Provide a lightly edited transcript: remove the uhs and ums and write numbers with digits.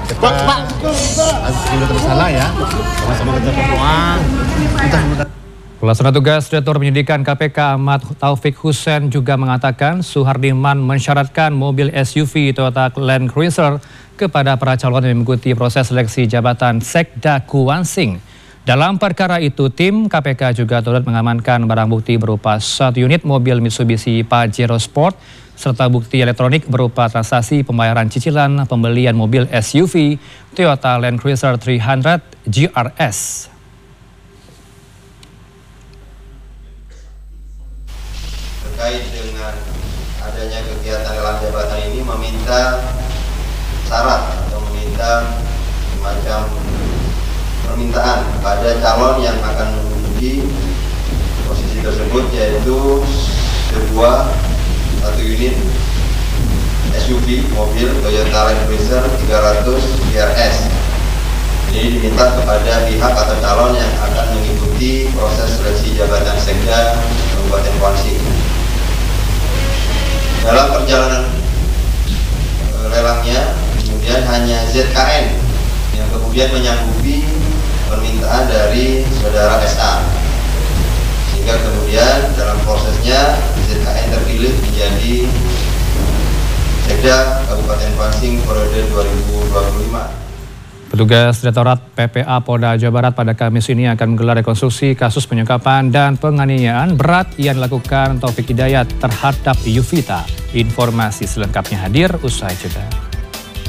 Kita bersalah ya, sama-sama kita berdoa. Pelaksana tugas Direktur Penyidikan KPK Ahmad Taufik Hussein juga mengatakan Suhardiman mensyaratkan mobil SUV Toyota Land Cruiser kepada para calon yang mengikuti proses seleksi jabatan Sekda Kuansing. Dalam perkara itu, tim KPK juga turut mengamankan barang bukti berupa 1 unit mobil Mitsubishi Pajero Sport serta bukti elektronik berupa transaksi pembayaran cicilan pembelian mobil SUV Toyota Land Cruiser 300 GRS. Terkait dengan adanya kegiatan lelang jabatan ini meminta syarat atau meminta semacam permintaan pada calon yang akan menduduki posisi tersebut, yaitu sebuah 1 unit SUV mobil Toyota Land Cruiser 300 GRS. Ini diminta kepada pihak atau calon yang akan mengikuti proses seleksi jabatan Sekda Kabupaten Kuansing. Dalam perjalanan lelangnya, kemudian hanya ZKN yang kemudian menyanggupi permintaan dari saudara SA, sehingga kemudian dalam prosesnya ZKN terpilih menjadi Sekda Kabupaten Kuansing periode 2025. Petugas Direktorat PPA Polda Jawa Barat pada Kamis ini akan menggelar rekonstruksi kasus penyekapan dan penganiayaan berat yang dilakukan Taufik Hidayat terhadap Yuvita. Informasi selengkapnya hadir usai jeda.